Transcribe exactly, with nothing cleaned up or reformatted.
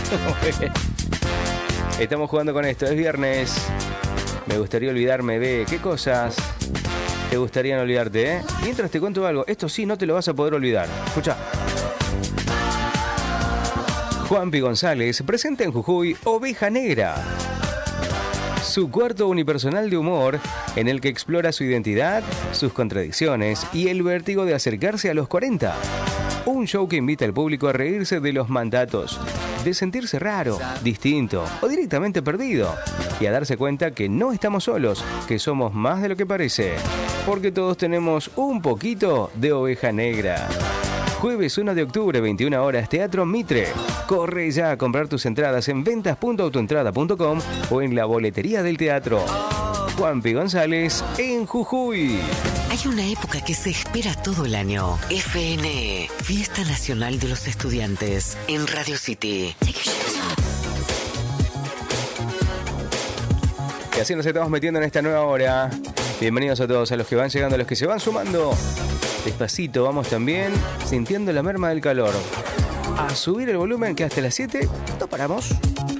Estamos jugando con esto, es viernes. Me gustaría olvidarme de... ¿Qué cosas te gustaría no olvidarte, eh? Mientras te cuento algo, esto sí no te lo vas a poder olvidar. Escucha. Juanpi González presenta en Jujuy Oveja Negra, su cuarto unipersonal de humor en el que explora su identidad, sus contradicciones y el vértigo de acercarse a los cuarenta. Un show que invita al público a reírse de los mandatos, de sentirse raro, distinto o directamente perdido y a darse cuenta que no estamos solos, que somos más de lo que parece, porque todos tenemos un poquito de oveja negra. Jueves uno de octubre, veintiuna horas, Teatro Mitre. Corre ya a comprar tus entradas en ventas punto autoentrada punto com o en la boletería del teatro. Juanpi González en Jujuy. Hay una época que se espera todo el año. F N E, Fiesta Nacional de los Estudiantes, en Radio City. Y así nos estamos metiendo en esta nueva hora. Bienvenidos a todos, a los que van llegando, a los que se van sumando. Despacito, vamos también sintiendo la merma del calor. A subir el volumen que hasta las siete no paramos.